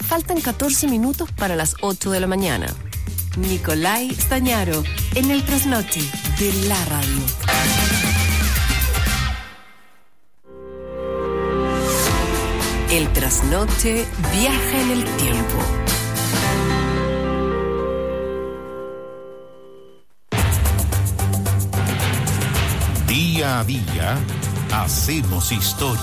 Faltan 14 minutos para las 8 de la mañana. Nicolai Stañaro, en el trasnoche de la radio. El trasnoche viaja en el tiempo. Día a día hacemos historia.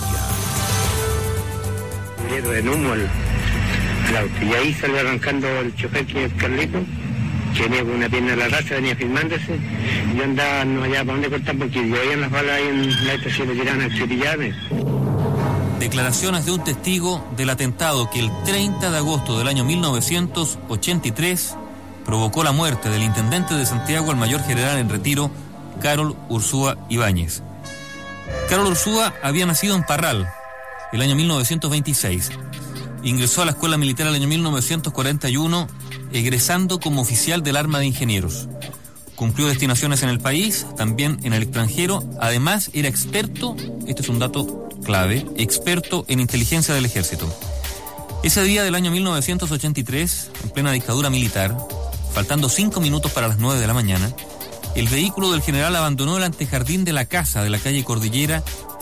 En humo al auto, y ahí salió arrancando el chofer, que es Carlito, que venía con una pierna en la raza, venía filmándose. Y yo andaba no allá para dónde cortar, porque yo veía las balas ahí en la estación de Tirana, Cepillades. Declaraciones de un testigo del atentado que el 30 de agosto del año 1983 provocó la muerte del intendente de Santiago, el mayor general en retiro, Carol Ursúa Ibáñez. Carol Ursúa había nacido en Parral el año 1926. Ingresó a la escuela militar el año 1941, egresando como oficial del Arma de Ingenieros. Cumplió destinaciones en el país, también en el extranjero. Además, era experto, este es un dato clave, experto en inteligencia del ejército. Ese día del año 1983, en plena dictadura militar, faltando 5 minutos para las 9 de la mañana, el vehículo del general abandonó el antejardín de la casa de la calle Cordillera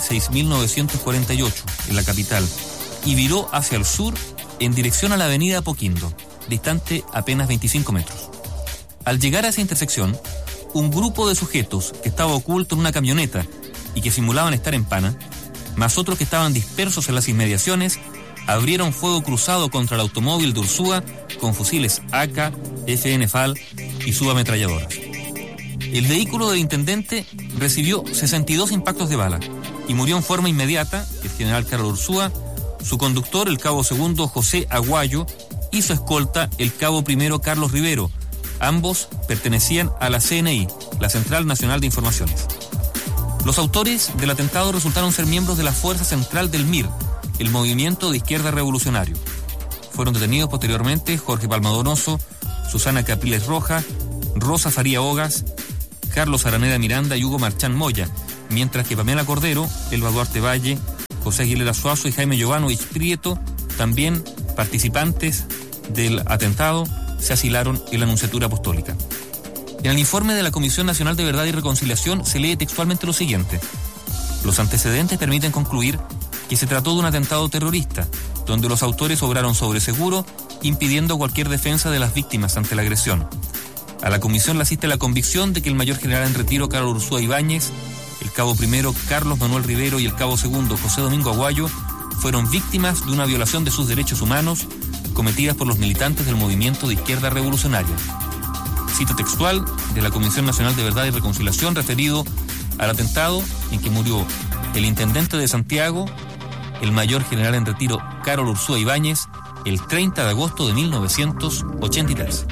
6948, en la capital, y viró hacia el sur en dirección a la avenida Apoquindo, distante apenas 25 metros. Al llegar a esa intersección, un grupo de sujetos que estaba oculto en una camioneta y que simulaban estar en Pana, más otros que estaban dispersos en las inmediaciones, abrieron fuego cruzado contra el automóvil de Ursúa con fusiles AK, FN-FAL y subametralladoras. El vehículo del intendente recibió 62 impactos de bala y murió en forma inmediata el general Carol Ursúa, su conductor, el cabo segundo José Aguayo, y su escolta, el cabo primero Carlos Rivero. Ambos pertenecían a la CNI, la Central Nacional de Informaciones. Los autores del atentado resultaron ser miembros de la Fuerza Central del MIR, el Movimiento de Izquierda Revolucionario. Fueron detenidos posteriormente Jorge Palma Donoso, Susana Capriles Roja, Rosa Faría Hogas, Carlos Araneda Miranda y Hugo Marchán Moya, mientras que Pamela Cordero, Elba Duarte Valle, José Aguilera Suazo y Jaime Jovanovich Prieto, también participantes del atentado, se asilaron en la Nunciatura Apostólica. En el informe de la Comisión Nacional de Verdad y Reconciliación se lee textualmente lo siguiente: los antecedentes permiten concluir que se trató de un atentado terrorista, donde los autores obraron sobre seguro, impidiendo cualquier defensa de las víctimas ante la agresión. A la comisión le asiste la convicción de que el mayor general en retiro Carol Ursúa Ibáñez, el cabo primero Carlos Manuel Rivero y el cabo segundo José Domingo Aguayo fueron víctimas de una violación de sus derechos humanos cometidas por los militantes del movimiento de izquierda revolucionaria. Cita textual de la Comisión Nacional de Verdad y Reconciliación referido al atentado en que murió el intendente de Santiago, el mayor general en retiro Carol Ursúa Ibáñez, el 30 de agosto de 1983.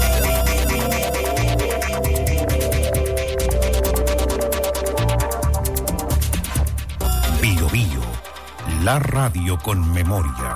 Bio Bio, la radio con memoria.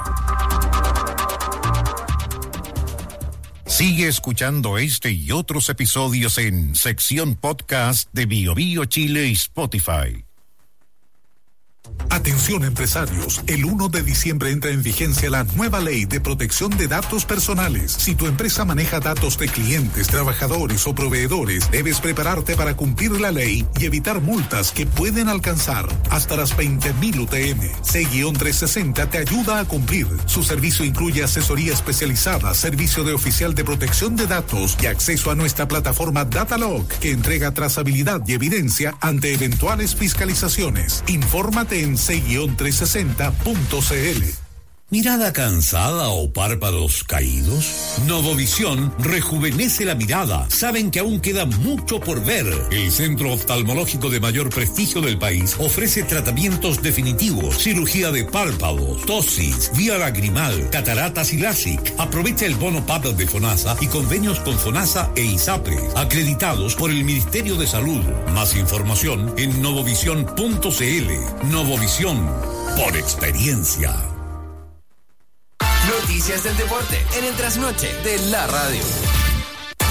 Sigue escuchando este y otros episodios en sección podcast de Bio Bio Chile y Spotify. Atención empresarios, el 1 de diciembre entra en vigencia la nueva ley de protección de datos personales. Si tu empresa maneja datos de clientes, trabajadores o proveedores, debes prepararte para cumplir la ley y evitar multas que pueden alcanzar hasta las 20.000 UTM. C-360 te ayuda a cumplir. Su servicio incluye asesoría especializada, servicio de oficial de protección de datos y acceso a nuestra plataforma Datalog, que entrega trazabilidad y evidencia ante eventuales fiscalizaciones. Infórmate en c-360.cl. ¿Mirada cansada o párpados caídos? Novovisión rejuvenece la mirada. Saben que aún queda mucho por ver. El centro oftalmológico de mayor prestigio del país ofrece tratamientos definitivos, cirugía de párpados, tosis, vía lagrimal, cataratas y LASIK. Aprovecha el bono PAP de FONASA y convenios con FONASA e ISAPRE, acreditados por el Ministerio de Salud. Más información en novovisión.cl. Novovisión, por experiencia. Noticias del deporte en el trasnoche de la radio.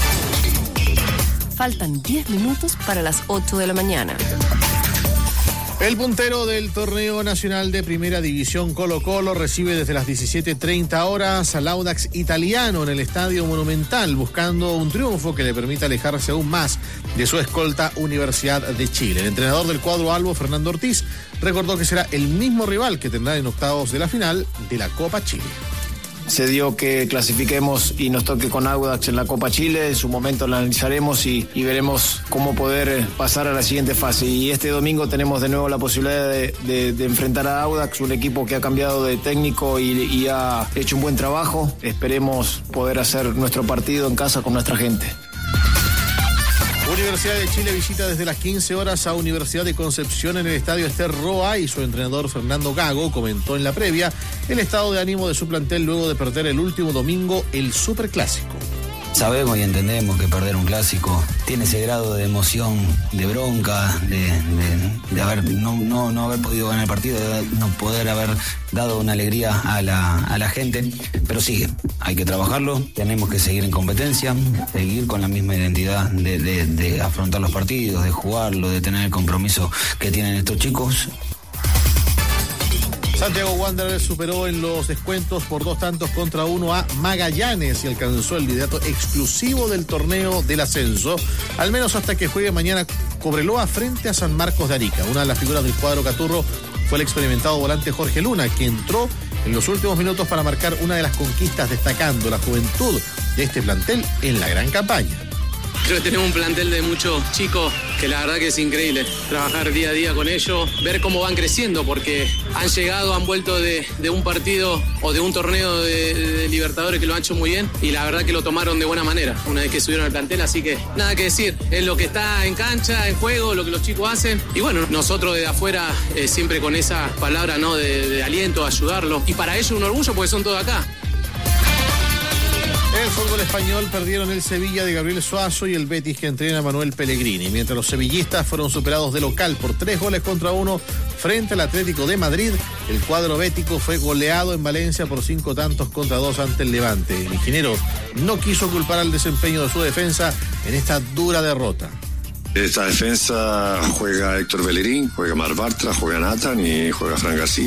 Faltan 10 minutos para las 8 de la mañana. El puntero del torneo nacional de primera división Colo-Colo recibe desde las 17:30 horas al Audax Italiano en el Estadio Monumental, buscando un triunfo que le permita alejarse aún más de su escolta Universidad de Chile. El entrenador del cuadro albo, Fernando Ortiz, recordó que será el mismo rival que tendrá en octavos de la final de la Copa Chile. Se dio que clasifiquemos y nos toque con Audax en la Copa Chile. En su momento lo analizaremos y veremos cómo poder pasar a la siguiente fase. Y este domingo tenemos de nuevo la posibilidad de enfrentar a Audax, un equipo que ha cambiado de técnico y ha hecho un buen trabajo. Esperemos poder hacer nuestro partido en casa con nuestra gente. Universidad de Chile visita desde las 15 horas a Universidad de Concepción en el estadio Ester Roa, y su entrenador Fernando Gago comentó en la previa el estado de ánimo de su plantel luego de perder el último domingo el Superclásico. Sabemos y entendemos que perder un clásico tiene ese grado de emoción, de bronca, de haber no haber podido ganar el partido, de no poder haber dado una alegría a la gente, pero sigue, hay que trabajarlo, tenemos que seguir en competencia, seguir con la misma identidad de afrontar los partidos, de jugarlo, de tener el compromiso que tienen estos chicos. Santiago Wanderers superó en los descuentos por 2-1 a Magallanes y alcanzó el liderato exclusivo del torneo del ascenso, al menos hasta que juegue mañana Cobreloa frente a San Marcos de Arica. Una de las figuras del cuadro caturro fue el experimentado volante Jorge Luna, que entró en los últimos minutos para marcar una de las conquistas, destacando la juventud de este plantel en la gran campaña. Creo que tenemos un plantel de muchos chicos que la verdad que es increíble trabajar día a día con ellos, ver cómo van creciendo, porque han llegado, han vuelto de un partido o de un torneo de Libertadores que lo han hecho muy bien, y la verdad que lo tomaron de buena manera una vez que subieron al plantel, así que nada que decir, es lo que está en cancha, en juego, lo que los chicos hacen, y bueno, nosotros desde afuera siempre con esa palabra, ¿no?, de aliento, ayudarlos, y para ellos un orgullo porque son todos acá. El fútbol español perdieron el Sevilla de Gabriel Suazo y el Betis que entrena a Manuel Pellegrini, mientras los sevillistas fueron superados de local por 3-1 frente al Atlético de Madrid. El cuadro bético fue goleado en Valencia por 5-2 ante el Levante. El ingeniero no quiso culpar al desempeño de su defensa en esta dura derrota. Esta defensa juega Héctor Bellerín, juega Mar Bartra, juega Nathan y juega Fran García.